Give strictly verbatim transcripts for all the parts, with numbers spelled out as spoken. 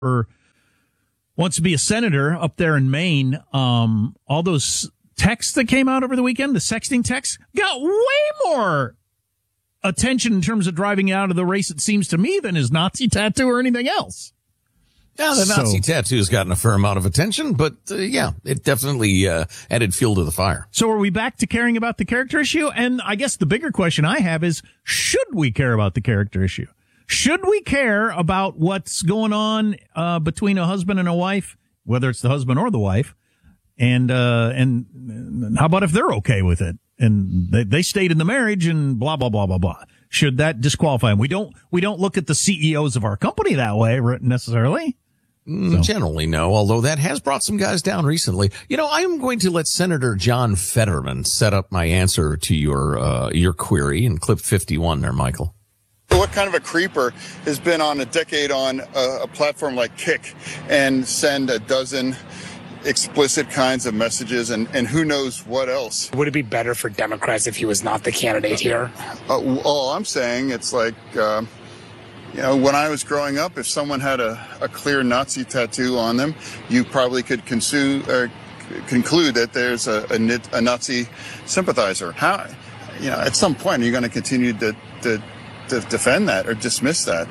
or wants to be a senator up there in Maine. Um, all those texts that came out over the weekend, the sexting texts, got way more attention in terms of driving out of the race, it seems to me, than his Nazi tattoo or anything else. Yeah, the Nazi so, tattoo's gotten a fair amount of attention, but uh, yeah, it definitely uh, added fuel to the fire. So are we back to caring about the character issue? And I guess the bigger question I have is, should we care about the character issue? Should we care about what's going on uh between a husband and a wife, whether it's the husband or the wife? And uh and how about if they're okay with it and they, they stayed in the marriage and blah blah blah blah blah? Should that disqualify them? We don't we don't look at the C E Os of our company that way necessarily. So. Generally, no, although that has brought some guys down recently. You know, I'm going to let Senator John Fetterman set up my answer to your uh your query in clip fifty-one there, Michael. What kind of a creeper has been on a decade on a, a platform like Kick and send a dozen explicit kinds of messages and, and who knows what else? Would it be better for Democrats if he was not the candidate here? Uh, all I'm saying, it's like, uh, you know, when I was growing up, if someone had a, a clear Nazi tattoo on them, you probably could consume, or conclude that there's a, a, a Nazi sympathizer. How, you know, at some point, are you going to continue to, to to defend that or dismiss that?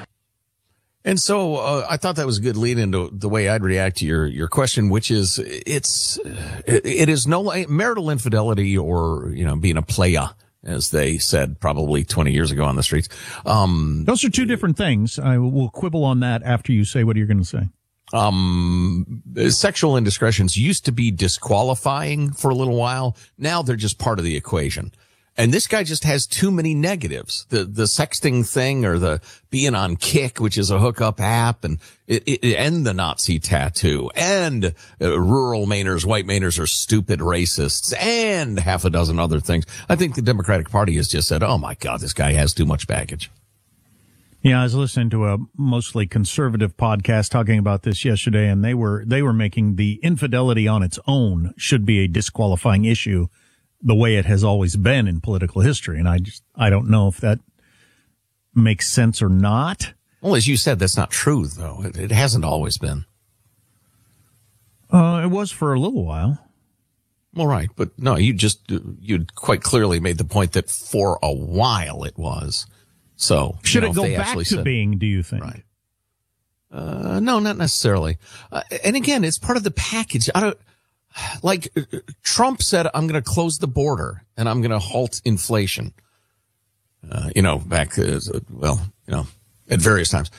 And so uh, I thought that was a good lead into the way I'd react to your your question, which is it's it, it is no marital infidelity or, you know, being a playa, as they said probably twenty years ago on the streets. Um, Those are two different things. I will quibble on that after you say what you're going to say. Um, sexual indiscretions used to be disqualifying for a little while. Now they're just part of the equation. And this guy just has too many negatives. The the sexting thing, or the being on Kick, which is a hookup app, and it, it, and the Nazi tattoo, and uh, rural Mainers, white Mainers are stupid racists, and half a dozen other things. I think the Democratic Party has just said, oh my God, this guy has too much baggage. Yeah, I was listening to a mostly conservative podcast talking about this yesterday, and they were they were making the infidelity on its own should be a disqualifying issue, the way it has always been in political history. And I just, I don't know if that makes sense or not. Well, as you said, that's not true, though. It, it hasn't always been. Uh, it was for a little while. Well, right. But no, you just, you quite clearly made the point that for a while it was. So should you know, it go back to said, being, do you think? Right. Uh, no, not necessarily. Uh, and again, it's part of the package. I don't, Like Trump said, I'm going to close the border and I'm going to halt inflation. Uh, you know, back, uh, well, you know, at various times.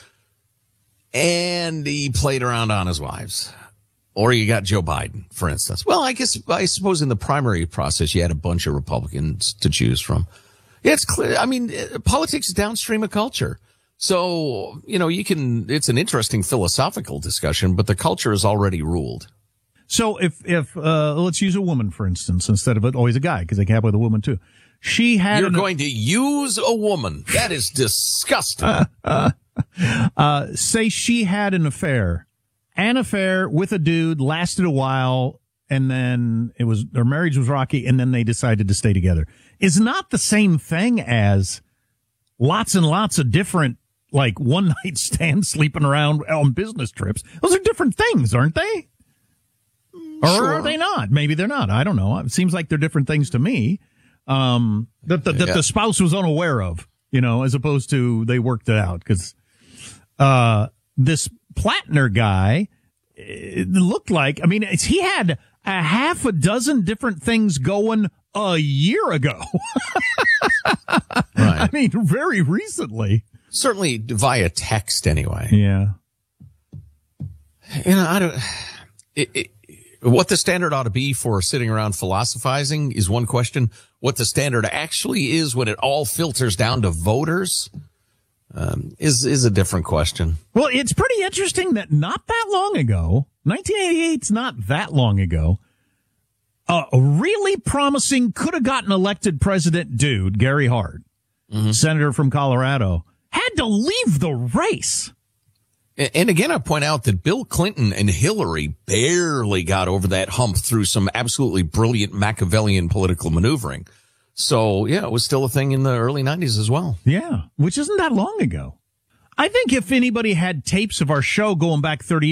And he played around on his wives. Or you got Joe Biden, for instance. Well, I guess, I suppose in the primary process, you had a bunch of Republicans to choose from. Yeah, it's clear. I mean, politics is downstream of culture. So, you know, you can, it's an interesting philosophical discussion, but the culture is already ruled. So if, if, uh, let's use a woman, for instance, instead of always a guy, because they can have with a woman too. She had. You're an, going to use a woman. That is disgusting. Uh, uh, uh, say she had an affair, an affair with a dude, lasted a while, and then it was, their marriage was rocky, and then they decided to stay together. Is not the same thing as lots and lots of different, like, one night stands sleeping around on business trips. Those are different things, aren't they? Or sure. Are they not? Maybe they're not. I don't know. It seems like they're different things to me. Um, that the, that yeah. the spouse was unaware of, you know, as opposed to they worked it out. Cause, uh, this Plattner guy, it looked like, I mean, it's, he had a half a dozen different things going a year ago. Right. I mean, very recently. Certainly via text anyway. Yeah. You know, I don't, it, it, what the standard ought to be for sitting around philosophizing is one question. What the standard actually is when it all filters down to voters um, is is a different question. Well, it's pretty interesting that not that long ago, nineteen eighty-eight's not that long ago, uh, a really promising, could have gotten elected president dude, Gary Hart, mm-hmm. senator from Colorado, had to leave the race. And again, I point out that Bill Clinton and Hillary barely got over that hump through some absolutely brilliant Machiavellian political maneuvering. So, yeah, it was still a thing in the early nineties as well. Yeah, which isn't that long ago. I think if anybody had tapes of our show going back thirty years,